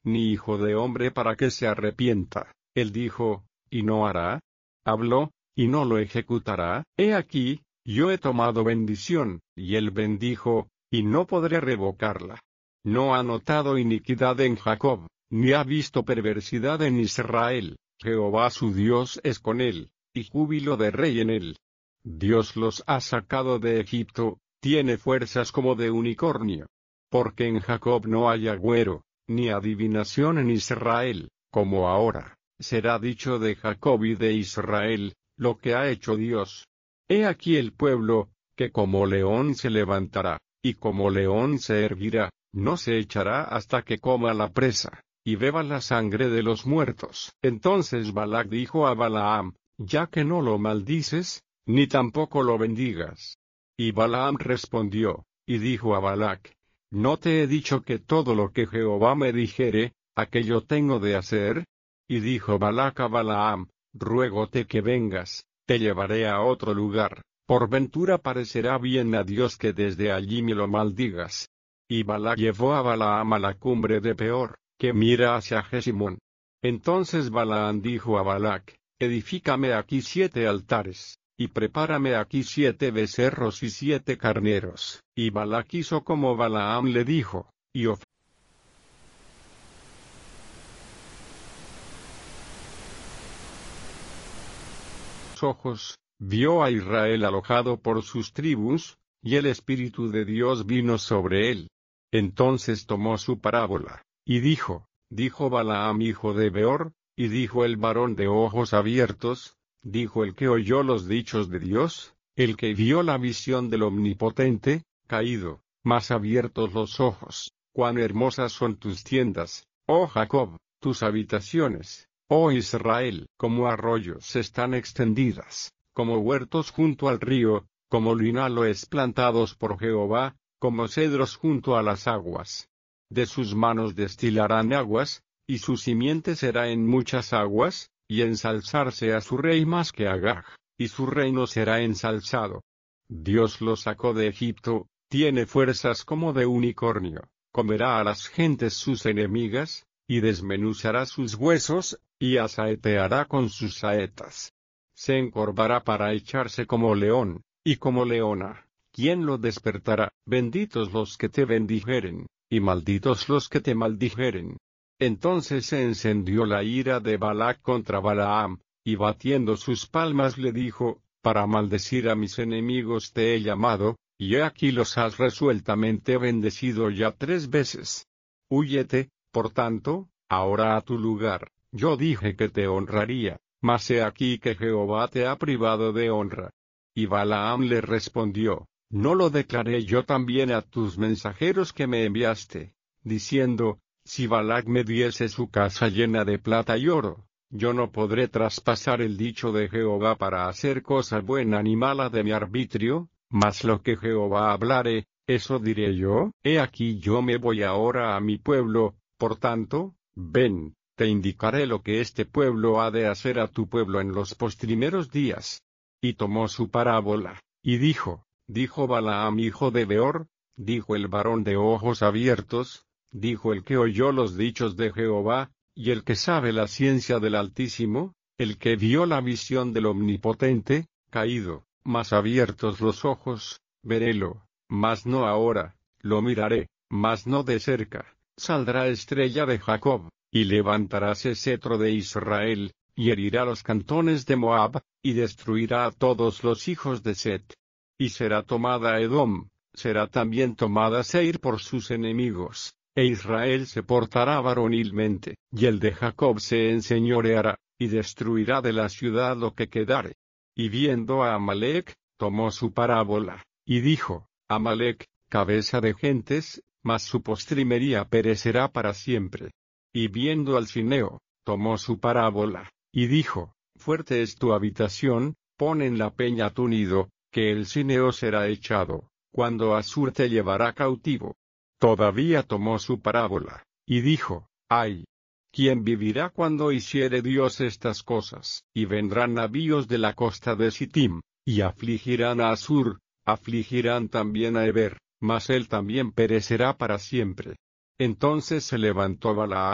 ni hijo de hombre para que se arrepienta. Él dijo, ¿y no hará? Habló, ¿y no lo ejecutará? He aquí, yo he tomado bendición, y él bendijo, y no podré revocarla. No ha notado iniquidad en Jacob, ni ha visto perversidad en Israel. Jehová su Dios es con él, y júbilo de rey en él. Dios los ha sacado de Egipto, tiene fuerzas como de unicornio. Porque en Jacob no hay agüero, ni adivinación en Israel, como ahora, será dicho de Jacob y de Israel, lo que ha hecho Dios. He aquí el pueblo, que como león se levantará, y como león se erguirá, no se echará hasta que coma la presa, y beba la sangre de los muertos. Entonces Balac dijo a Balaam, ya que no lo maldices, ni tampoco lo bendigas. Y Balaam respondió, y dijo a Balac, ¿no te he dicho que todo lo que Jehová me dijere, aquello tengo de hacer? Y dijo Balac a Balaam, ruégote que vengas, te llevaré a otro lugar, por ventura parecerá bien a Dios que desde allí me lo maldigas. Y Balac llevó a Balaam a la cumbre de Peor, que mira hacia Jesimón. Entonces Balaam dijo a Balac, edifícame aquí 7 altares, y prepárame aquí 7 becerros y 7 carneros. Y Balac hizo como Balaam le dijo, y ojos, vio a Israel alojado por sus tribus, y el Espíritu de Dios vino sobre él. Entonces tomó su parábola, y dijo Balaam hijo de Beor, y dijo el varón de ojos abiertos, dijo el que oyó los dichos de Dios, el que vio la visión del Omnipotente, caído, mas abiertos los ojos, cuán hermosas son tus tiendas, oh Jacob, tus habitaciones. Oh Israel, como arroyos están extendidas, como huertos junto al río, como linaloes plantados por Jehová, como cedros junto a las aguas. De sus manos destilarán aguas, y su simiente será en muchas aguas, y ensalzarse a su rey más que Agag, y su reino será ensalzado. Dios lo sacó de Egipto, tiene fuerzas como de unicornio, comerá a las gentes sus enemigas, y desmenuzará sus huesos, y asaeteará con sus saetas. Se encorvará para echarse como león, y como leona. ¿Quién lo despertará? Benditos los que te bendijeren, y malditos los que te maldijeren. Entonces se encendió la ira de Balac contra Balaam, y batiendo sus palmas le dijo, para maldecir a mis enemigos te he llamado, y he aquí los has resueltamente bendecido ya 3 veces. Húyete, por tanto, ahora a tu lugar. Yo dije que te honraría, mas he aquí que Jehová te ha privado de honra. Y Balaam le respondió, ¿no lo declaré yo también a tus mensajeros que me enviaste, diciendo, si Balac me diese su casa llena de plata y oro, yo no podré traspasar el dicho de Jehová para hacer cosa buena ni mala de mi arbitrio, mas lo que Jehová hablare, eso diré yo? He aquí yo me voy ahora a mi pueblo, por tanto, ven, te indicaré lo que este pueblo ha de hacer a tu pueblo en los postrimeros días. Y tomó su parábola, y dijo Balaam hijo de Beor, dijo el varón de ojos abiertos, dijo el que oyó los dichos de Jehová, y el que sabe la ciencia del Altísimo, el que vio la visión del Omnipotente, caído, mas abiertos los ojos, verélo, mas no ahora, lo miraré, mas no de cerca. Saldrá estrella de Jacob, y levantaráse cetro de Israel, y herirá los cantones de Moab, y destruirá a todos los hijos de Set. Y será tomada Edom, será también tomada Seir por sus enemigos, e Israel se portará varonilmente, y el de Jacob se enseñoreará, y destruirá de la ciudad lo que quedare. Y viendo a Amalec, tomó su parábola, y dijo, Amalec, cabeza de gentes, mas su postrimería perecerá para siempre. Y viendo al cineo, tomó su parábola, y dijo, fuerte es tu habitación, pon en la peña tu nido, que el cineo será echado, cuando Asur te llevará cautivo. Todavía tomó su parábola, y dijo, ay, ¿quién vivirá cuando hiciere Dios estas cosas? Y vendrán navíos de la costa de Sittim, y afligirán a Asur, afligirán también a Eber, mas él también perecerá para siempre. Entonces se levantó Balaam